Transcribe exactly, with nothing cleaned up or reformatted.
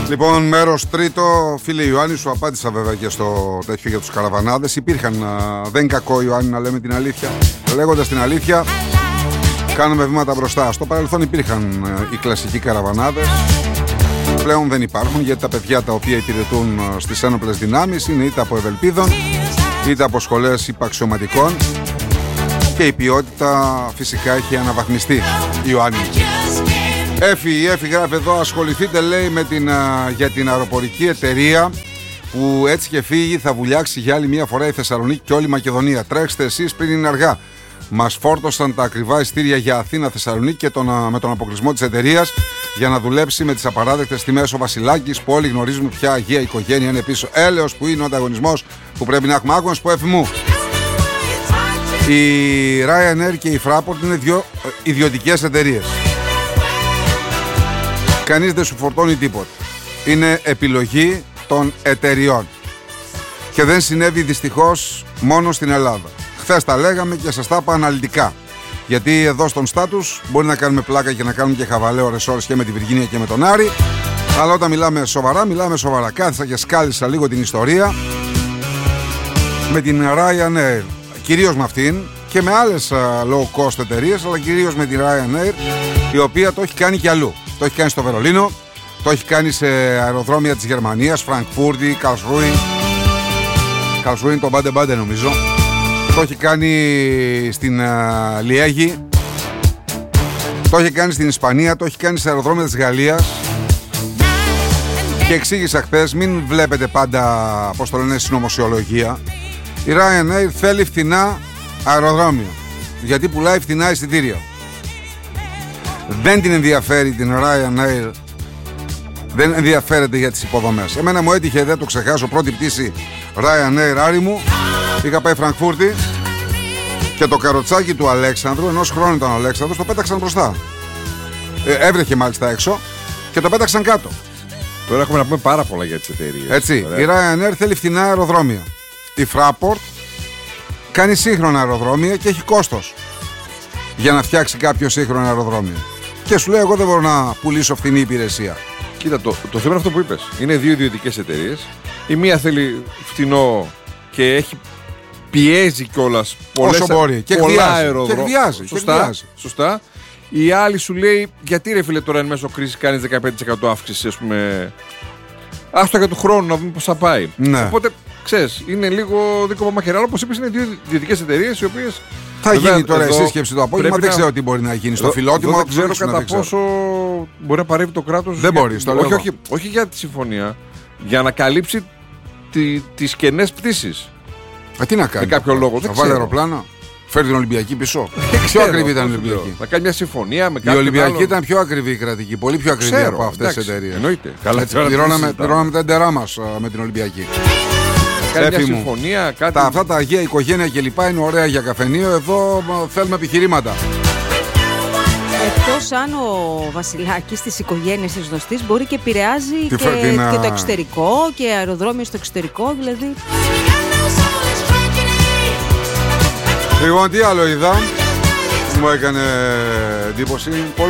Λοιπόν, μέρος τρίτο, φίλε Ιωάννη, σου απάντησα βέβαια και στο τέτοιο για τους καραβανάδες. Υπήρχαν, δεν είναι κακό Ιωάννη να λέμε την αλήθεια. Λέγοντας την αλήθεια, κάνουμε βήματα μπροστά. Στο παρελθόν υπήρχαν οι κλασικοί καραβανάδες. Πλέον δεν υπάρχουν, γιατί τα παιδιά τα οποία υπηρετούν στις ένοπλες δυνάμεις είναι είτε από Ευελπίδων είτε από σχολές υπαξιωματικών, και η ποιότητα φυσικά έχει αναβαθμιστεί. Ιωάννη Έφη, η Έφη γράφει εδώ, ασχοληθείτε λέει με την, α, για την αεροπορική εταιρεία που έτσι και φύγει θα βουλιάξει για άλλη μια φορά η Θεσσαλονίκη και όλη η Μακεδονία. Τρέξτε εσείς πριν είναι αργά. Μας φόρτωσαν τα ακριβά ειστήρια για Αθήνα-Θεσσαλονίκη και τον, α, με τον αποκλεισμό της εταιρείας για να δουλέψει με τις απαράδεκτες τιμές ο Βασιλάκης, που όλοι γνωρίζουμε ποια αγία οικογένεια είναι πίσω. Έλεος που είναι ο ανταγωνισμός που πρέπει να έχουμε. Άκουνα που Έφη μου. Η Ryanair και η Fraport είναι δύο ιδιωτικές εταιρείες. Κανείς δεν σου φορτώνει τίποτα. Είναι επιλογή των εταιριών. Και δεν συνέβη δυστυχώς μόνο στην Ελλάδα. Χθες τα λέγαμε και σας τα είπα αναλυτικά. Γιατί εδώ στον στάτους μπορεί να κάνουμε πλάκα και να κάνουμε και χαβαλέ ώρες ώρες και με τη Βιργίνια και με τον Άρη. Αλλά όταν μιλάμε σοβαρά, μιλάμε σοβαρά. Κάθισα και σκάλισα λίγο την ιστορία με την Ryanair. Κυρίως με αυτήν και με άλλες low cost εταιρείες, αλλά κυρίως με την Ryanair, η οποία το έχει κάνει και αλλού. Το έχει κάνει στο Βερολίνο, το έχει κάνει σε αεροδρόμια της Γερμανίας, Φραγκφούρτη, Καλσρούιν, Καλσρούιν το Μπάντε Μπάντε νομίζω. Το έχει κάνει στην uh, Λιέγη, το έχει κάνει στην Ισπανία, το έχει κάνει σε αεροδρόμια της Γαλλίας. Και εξήγησα χθες, μην βλέπετε πάντα, πώς το λένε, συνωμοσιολογία. Η Ryanair θέλει φθηνά αεροδρόμια, γιατί πουλάει φθηνά εισιτήρια. Δεν την ενδιαφέρει την Ryanair, δεν ενδιαφέρεται για τις υποδομές. Εμένα μου έτυχε, δεν το ξεχάσω, πρώτη πτήση Ryanair Άρη μου. Είχα πάει Φραγκφούρτη και το καροτσάκι του Αλέξανδρου, ενός χρόνου ήταν ο Αλέξανδρος, το πέταξαν μπροστά. Ε, έβρεχε μάλιστα έξω και το πέταξαν κάτω. Τώρα έχουμε να πούμε πάρα πολλά για τις εταιρείες. Έτσι, ωραία. Η Ryanair θέλει φθηνά αεροδρόμια. Η Fraport κάνει σύγχρονα αεροδρόμια και έχει κόστος για να φτιάξει κάποιο σύγχρονο αεροδρόμιο. Και σου λέει, εγώ δεν μπορώ να πουλήσω φθηνή υπηρεσία. Κοίτα, το, το θέμα είναι αυτό που είπες. Είναι δύο ιδιωτικές εταιρείες. Η μία θέλει φθηνό και έχει πιέζει κιόλας όσο μπορεί. Και πολλά αεροδρόμια. Και εκβιάζει. Σωστά, σωστά. Η άλλη σου λέει, γιατί ρε φίλε τώρα εν μέσω κρίσης κάνεις δεκαπέντε τοις εκατό αύξηση, ας πούμε. Άστο για του χρόνου να δούμε πώς θα πάει. Ναι. Οπότε, ξέρεις, είναι λίγο δίκοπο μαχαιρά. Όπως είπες, είναι δύο ιδιωτικές εταιρείες οι οποίες. Θα βέβαια, γίνει τώρα η σύσκεψη το απόγευμα. Δεν να... ξέρω τι μπορεί να γίνει στο φιλότιμο. Δεν ξέρω κατά πόσο μπορεί να παρέμβει το κράτος. Δεν μπορεί. Στο όχι, όχι, όχι για τη συμφωνία. Για να καλύψει τι, τις κενές πτήσεις. Α, τι να κάνει. Για κάποιο λόγο. Θα βάλει αεροπλάνα. Φέρει την Ολυμπιακή πίσω. Πιο ακριβή ήταν η Ολυμπιακή. Να κάνει μια συμφωνία με κάποιον. Η Ολυμπιακή άλλο. Ήταν πιο ακριβή η κρατική. Πολύ πιο ακριβή ξέρω, από αυτές τις εταιρείες. Εννοείται. Πληρώναμε τα εντερά μας με την Ολυμπιακή. Κάνει μια συμφωνία, κάτι... τα, αυτά τα αγία οικογένεια και λοιπά είναι ωραία για καφενείο. Εδώ θέλουμε επιχειρήματα. Εκτός αν ο Βασιλάκης της οικογένειας της γνωστής μπορεί και επηρεάζει και, φροντίνα... και το εξωτερικό και αεροδρόμιο στο εξωτερικό, δηλαδή. Λοιπόν, τι άλλο είδα, μου έκανε εντύπωση.